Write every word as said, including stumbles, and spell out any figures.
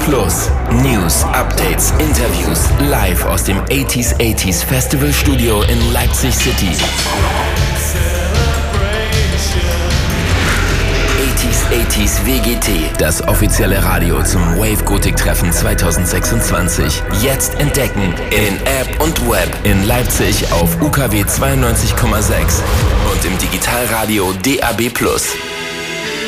Plus. News, Updates, Interviews, live aus dem achtziger achtziger Festival Studio in Leipzig City. achtziger achtziger W G T, das offizielle Radio zum Wave Gothic Treffen zwanzig sechsundzwanzig. Jetzt entdecken in App und Web in Leipzig auf U K W zweiundneunzig Komma sechs und im Digitalradio D A B Plus.